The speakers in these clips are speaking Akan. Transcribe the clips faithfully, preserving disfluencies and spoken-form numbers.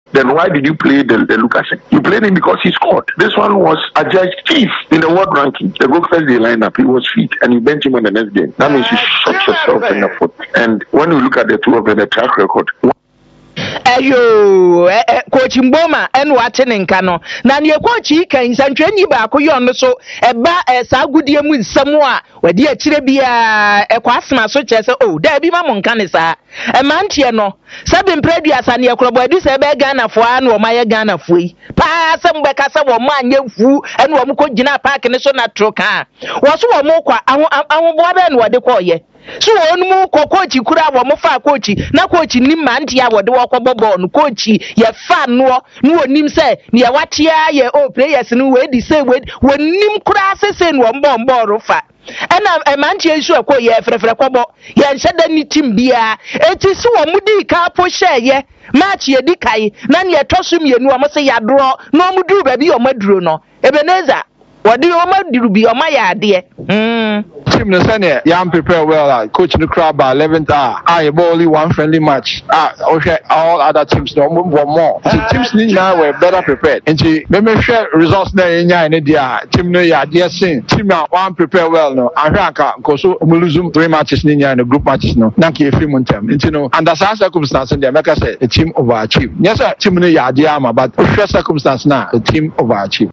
then why did you play the, the Lukashenko? You played him because he scored. This one was adjudged fifth in the world ranking. The go first day lineup, he was fit, and you bench him on the next game. That means you shot yourself in the foot. And when you look at the two of them, the track record. Ayo, coach Mboma and watching in Kano. Nan your coach, he can send you back on so a ba as a good year with somewhere where dear Chiribia a quasma such as oh, there be Mamon Canisa. A mantiano, seven previous and your club, this a begana for an or my Ghana free. Pass some Becassa or man, you fool, and one could Gina Park and so not troca. Was one more, I won't bother what they call ye. So on mo coach could have one more coach, na coach ni mantia what the walk of ball, coach, ye fan no, no nim say, near what ye oh players no way the same way when nim crasses in one bomb ball fat. And a man change to a quay for a quabo, yan said any team beer, it is so a moody car for share ye, match ye decay, none ye toss me and no must say ya draw, no mudu baby or madruno, Ebenezer. What do you do be on my idea? Team the senior, young prepare well, coach the crowd by eleventh hour. I have only one friendly match. Ah, okay, all other teams no one more. Teams now were better prepared. And she let me share results there in India. Team no ya dear sing. Team now one prepare well no. I can't go so muluzum three matches in the group matches no. Nanki a few months. And you know, under such circumstances, the America said a team overachieved. Yes, sir, team no ya dear but for circumstances now, the team overachieved.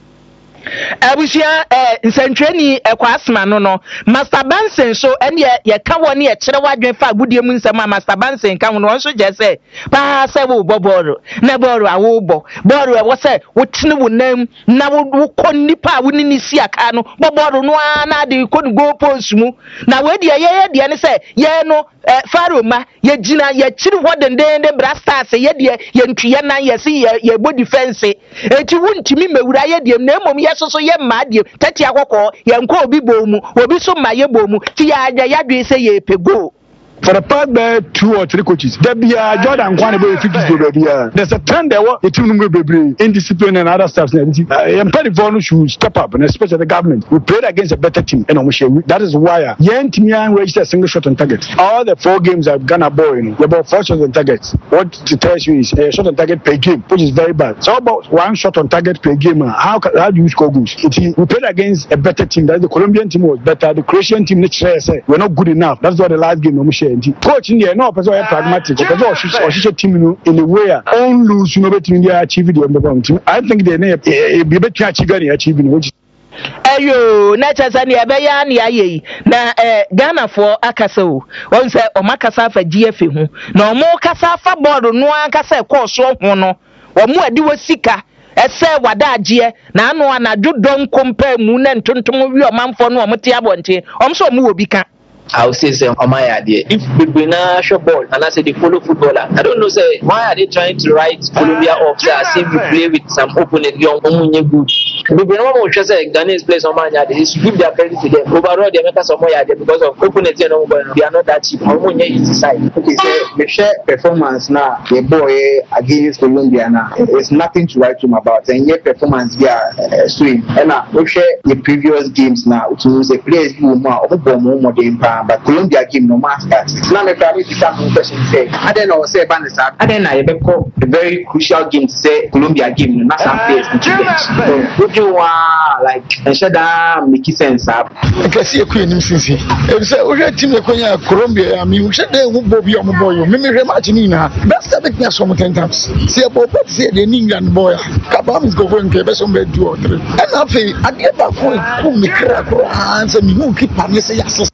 Abusia eh nsentweni ekwasma no no Master Bansen so ene ye ka woni e kire wadwen fa agudie mu nsema Master Bansen ka no so je se pa se wo boboro na boro awo bo boro e wo se wo tene wo nam na wo konnipa wo ni si aka no boboro no na de konu go post mu na we de ye ye de ne se ye no faroma ye gina ye kire ho denden de brastars ye de ye ntuye nan ye se ye bo defense enti wuntimi mewura ye de na mom ye so so ye maadie tati akoko ye nko obi bomu obi so maye bomu ti ya ya dwe se ye pego. For the past uh, two or three coaches, there be a Jordan Kwane be fifty go be there. There's a trend there what the team will be indiscipline and other stuff. I'm pretty for should step up, and especially the government. We played against a better team, and that is why Yen Timian registered a single shot on target. All the four games I've gone about, about four shots on targets. What it tells you is a shot on target per game, which is very bad. So about one shot on target per game. How how do you score goals? We played against a better team. That the Colombian team was better. The Croatian team, we're not good enough. That's why the last game we share. Coach in there, no person is pragmatic. Because or she team in a way on lose, you know, between the achieve the team. I think they be better achieving achieving which. Ayo, na chasani abeya ni aye na eh Ghana for akasa o. Won say o makasa fa G F hu. Na o mo kasa fa board no akasa e course ho no. O mo adi wasika ese wadaje na anu anadwo don compare mu na ntontom wi o manfo no o mte abonte. O so mo obi ka. I would say, say on my idea. If we na show ball and I say they follow footballer, I don't know, say why are they trying to write Colombia off? Say as if we play with some opponent young omunye good. We be no more just say Ghanaians play some man idea. They should give their credit to them. Overall, they make us some more idea because of opponent you know, they are not that cheap. Omunye is side. Okay, so the share performance now, the boy against Colombia now, there's nothing to write home about. And your performance yeah, uh, swing. And now we share the previous games now. Which means the players you more, more, more than but Colombia game no master. Now me try to start one question say. I don't know say Banisa. I don't know you call a very crucial game to say Colombia game no master players to bench. Would you want like ensure that make sense up? I see a queen in Sisi. If say we team the Konya Colombia, I mean we should dey who bobi omo boy. Me me rematch ni na. Best make me some ten times. See about what say the England boy. Kabam is go for nke be some be two or three. And after I get back for come me crack answer me who keep am say yes.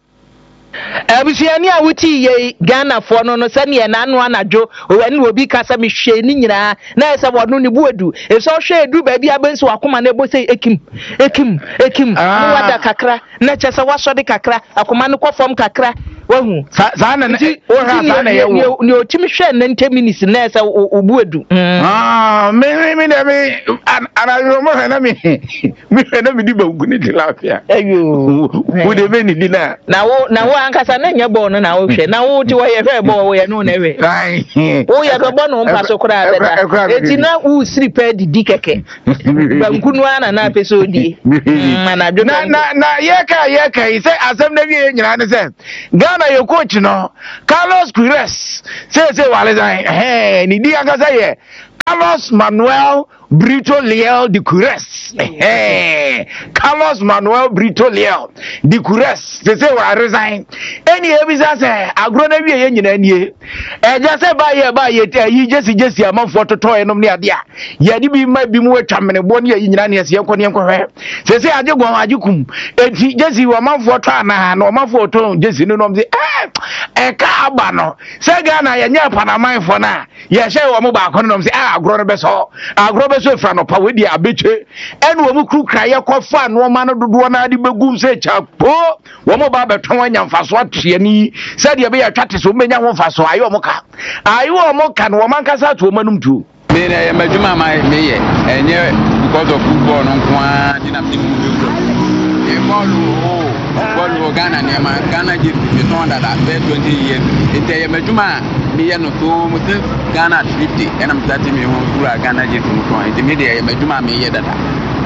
Abusiani a wuti ye Ghana for no no sane ye nanu anadwo owani obi kasa me hwe ni nyina na ese wono ne buadu e so hwe edu ba bia benso akoma na ebo sei ekim ekim ekim no wada kakra na chese waso de kakra akoma ne kofom kakra wahu za na o ha za na ye wo ni otimi hwe na ten minutes na ese obuadu ah me me na me ana yo mo na me me na me di ba nguni di lafia ayo wo de be ni di na na wo na wo ankasa na nya ball no na wo hwe na wo ti wo ye hwe ball wo ye no na we wo ye do ball no mpa so kura beta eti na wo sripe di di keke bankunu ana na peso di na na na na ye ka ye ka say asem na bi nyina ne say Ghana your coach no Carlos Queiroz say say wale say eh ni di ankasa ye Carlos Manuel Brito Leal de Cures. Eh, Carlos Manuel Brito Leal de Cures. They say we resign. Any evidence say agro na wie yen nyina nie. Eh just say buy here buy here yi Jesse Jesse am for to toy no ne ade a. Ye di bi ma bi mu atwamene bo ne yi nyina ne se yakọ ne nkọhwe. Say say age gon age kum. Enti Jesse wa man for to ana na man for to Jesse no no say eh eh ka aba no. Say Ghana ye nya Panama for na. Ye hye wo mo ba akọ no say ah agro no be so. Agro be so fra no pa we di abeche. En wo mu kru kraye kofa no ma no dodo na ade begum say chapo. Wo mo ba beton anya mfaso atwe ni. Say de be ya twate so menya ho mfaso ayo mo ka. Ayo mo ka no man kasa to manum tu. Me na ya majuma ma me ye. Enye because of football no kwa di na me mu. E bolu bolu Ghana ne ma Ghana give me no that twenty years. Ente ya majuma me ye no to mo Ghana fifty and I'm starting me home through Ghana give me to. Ente me de ya majuma me ye dada.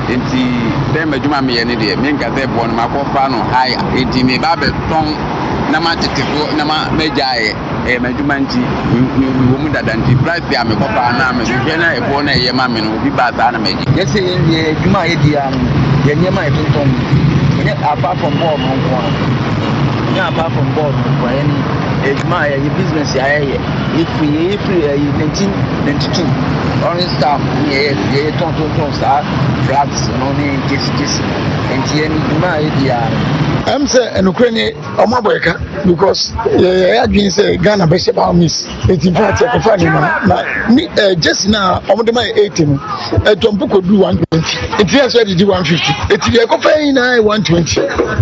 Enti dem majuma me ye ne de me nka se bon ma ko fa no high. Enti me ba be ton na ma tetefo na ma mejae e majuma nti wo mu dada nti price ya me ko fa na me hwe na e bo na ye ma me no bi ba ta na meji. Yes ye juma ye dia ye nyema e tonton. Ye apart from ball no kwa. Ye apart from ball no kwa any e juma ye business ya ye if we if nineteen ninety-two orange staff ye ye tonton tonton star flats no ni this this enti ye juma ye dia I'm say and Ukraine omaboyka because eh adwin say Ghana be sheba miss eighteen party ko fa ni na me just now omde my eighteen e tompo ko do one twenty it is ready do one fifty it dey ko fa na one twenty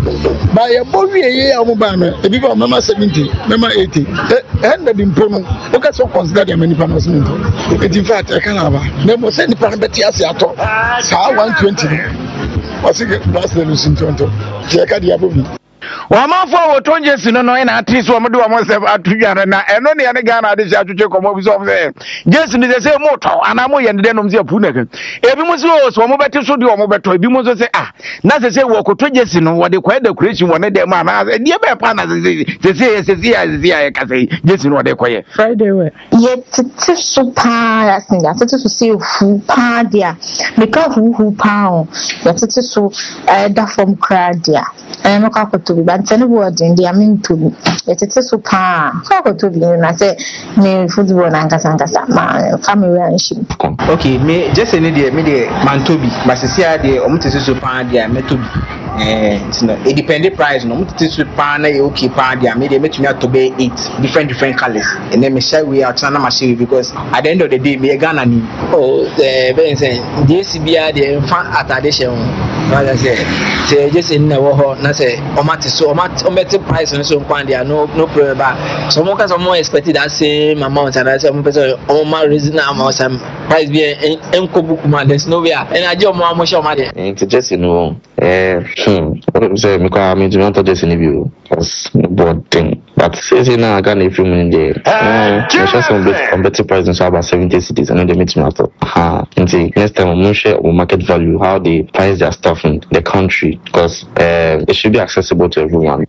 ba ye bo wie ye omoba no e bi ba mama seventy mama eighty and the impono o ka so consider them any panel it in fact I can have na mo say ni pan beti ase ato sa one twenty what's it that's the losing tonto je ka dia bobi wa ma fo wo tonje sino no na atis wo mde wo mo se atudware na eno ne ne Ghana ade sha atwetwe komo bi so se jesu ni se mo to ana mo ye ne nom se apu na kan ebi mo se o so mo beti so de wo mo beto ebi mo so se ah na se se wo ko tonje sino wo de kwa decoration wo ne de ma na e die be pa na se se se se se ya se ya ka se jesu no de koye Friday we ye tete so pa ya sin ya tete so se fu pa dia because fu fu pa o ya tete so eh da from crowd dia eh no ka ko to bi but any word in the amin to me it is so pa how to be na say me football na nkasa nkasa ma family and okay me just any dey me dey mantobi but say dey omo tete so pa dey metobi eh it depend price no omo tete so pa na okay pa dey me dey metumi atobe eight different different colors and then me share we out na ma share because at the end of the day me Ghana ni oh eh ben say J C B A dey fan atade she won I say say just in na wo ho na say omati so omati ometi price so nkwan dia no no problem ba so mo ka so mo expect that same amount and I say mo person o ma reason amount some price be enko book man there's no way and I just mo mo show ma there it's just no eh hmm say me kwa me do not just in view cause board thing but say na Ghana if you mean there eh just some bit competitive price so about seventy cities and they meet me at ha until next time we share market value how they price their stuff in the country because uh, it should be accessible to everyone.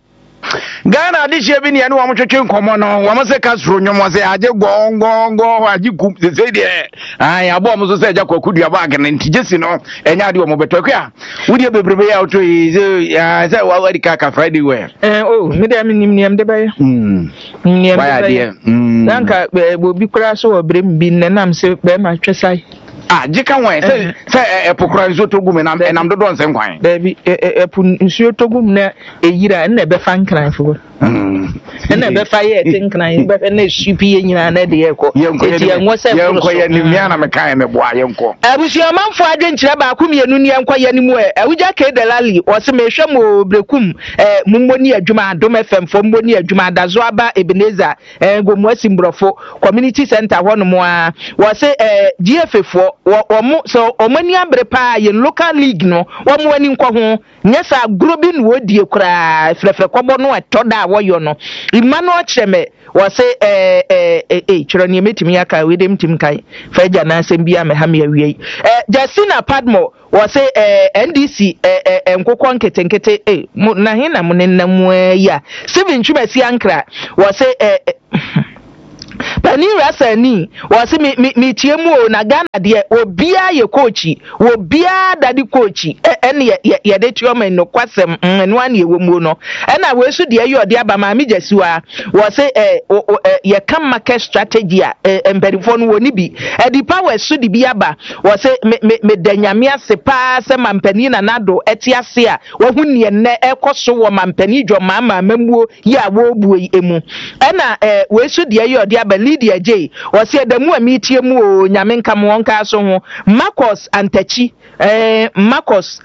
Ghana this year bi ne no amotwetwe nkomo no wo se kasro nyomo se age gongongo age kum se se de ai abo mo so se age kwakudu aba agene ntigesi no enya de wo mo betokwe a wo de bebrebe ya oto yi ya se wa wadi kaka Friday we eh oh me de minim niam de baye mm niam de baye mm danka obi kura so wo brem bi ne nam se be ma twesai ah jika wan se se epokra nso togum na enam dodo nse nkwan da bi epu nsuo togum na eyira na be fa nkran fo mm na be fa ye tin nkran be na supi ye nyina na de yeko eti enwo se yenko ye ni mia na me kan me boa yenko abusia manfo ade nkyira ba akum ye nu ni yenko ye ni mu e awuja ke delali o se me hwe mo brekum eh mummoni adwuma adom fm fo mummoni adwuma dazo aba ebeneza eh gomu asimbrofo community center ho no mo a wo se eh G F fo omo so omani abre pa ye local league no omo ani nkọ ho nyesa grobi no odie kura frefre kobo no etoda wo yo no imano cheme wo se eh eh eh chiro ni metimi aka we dem tim kai fa ja na asem bia me ha me awie eh Justina Padmo wo se eh N D C eh eh nkokọ nketenkete eh na hin na mo nenam ya Steven Chumasi Ankra wo se eh Pani Rasani was me me me tiemu na Ghana de obia ye coachi obia dadi coachi ene ye ye de tioma no kwasem no an ye wemu no ena we so de ye ode aba ma me jesiwa was say eh ye kam market strategy a emperifo no woni bi e di power so de bi aba was say me me danyame ase pa se mampani na nado eti ase a wo hu ne ne ekoso wo mampani dwoma ma mamuo ye a wo bu emu ena eh we so de ye ode aba Lydia J was said the mu meetie mu o nyame nka mo nka so ho Marcus Antachi eh Marcus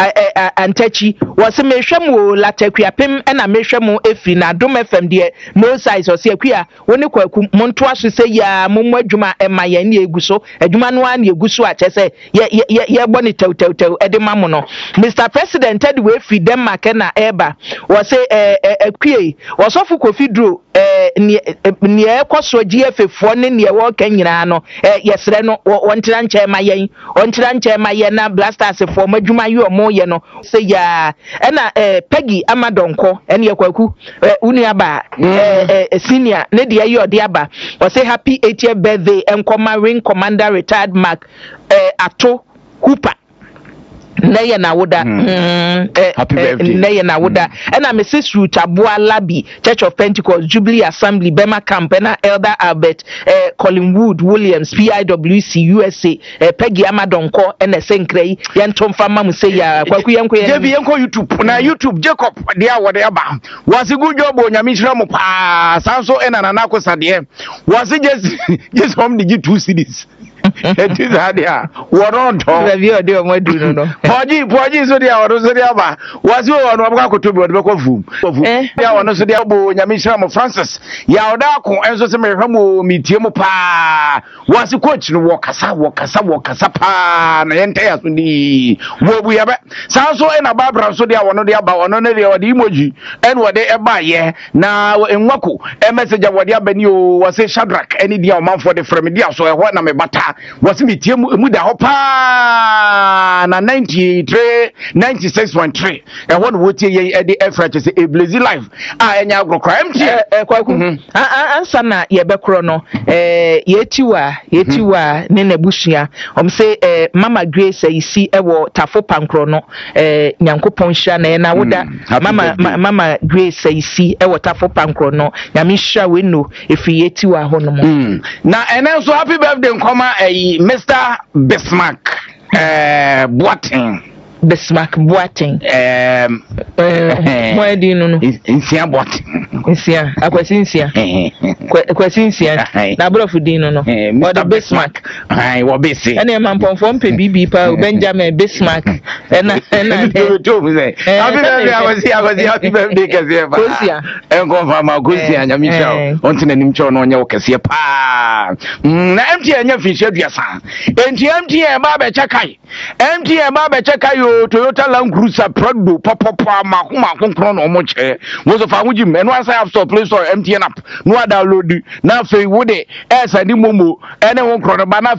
Antachi was a mehwem Latequiapim and a mehwem efri na Dom F M de no size or say kwia woni kwaku monto aso say ya mommo adwuma e ma ya ne eguso adwuma no an eguso a chese ye ye ye boni tew tew tew e de mamo no Mister President ed we free Denmark na eba was say eh akwie was ofu Kofi Duro eh ne ekoso G F fo ne ne wo kan nyina no eh yesre no wontira nche ma yen wontira nche ma yen na Blasters fo madwuma yo mo ye no say ya na eh Peggy Amadonko ene ye kwaku uni aba eh senior ne de ye ode aba o say happy eightieth birthday enkoma Marine Commander retired Mark eh Ato Cooper Naya na woda happy birthday Naya na woda and Missus Ruth Abua Labi Church of Pentecost Jubilee Assembly Bema Camp and Elder Albert uh, Collingwood Williams P I W C U S A uh, Peggy Amadonko and Senkrei Yantom Fama Museya kwaku yanko Jebi yanko YouTube na YouTube Jacob dia wode aba was a good job on Yamishra mo pa sanso ena na nako sade was it just just home the two cities it is hadia woronto review de o madu no no poji poji so dia woro so dia ba wasi wo no abaka kotobi wo be ko vum dia wono so dia bo nyamishira mo Francis ya oda ko enso se mehwa mo mitie mo pa wasi coach no wo kasa wo kasa wo kasa pa na yenta ya so ni wo bu ya be sanso e na babra so dia wono dia ba wono ne dia wode emoji en wode e ba ye na enwako e message wode abani o wasi Shadrack eni dia o manfo de frame dia so e ho na me bata was me tie mu da hopa na ninety-three ninety-six point three e won wo tie ye e de efra say e blazy life ah enya agrokra mtie e kwaku ansa na ye bekro no eh ye tiwa ye tiwa ne na busua om say eh Mama Grace isi e wo tafo pankro no eh nyankopon hia na na woda mama Mama Grace isi e wo tafo pankro no nyame hia we no efi ye tiwa ho no na enen so happy birthday nkoma Mister Bismarck uh, Boateng Bismarck Boateng um mo di no no insia Boateng insia akwasi insia akwasi insia na brofu di no no o the Bismarck ai wo bisi ene mamponfo mpe bibi pa Benjamin Bismarck ena ena to to say happy birthday akwasi akwasi happy birthday kase pa kosia en konfa ma kosia nyamisha ontena nimcho no nya wo kase pa na M T N nya fiche duasa enti M T N ba be chekai M T N ba be chekai Toyota Land Cruiser Prado popopo ma ko ma konkron no mo che wo so fa wuji me no answer app store play store M T N app no download na fe wo de e send momo ene wo konkron ba na